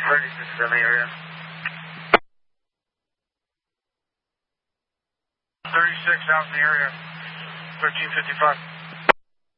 36 is in the area. 36 out in the area, 1355.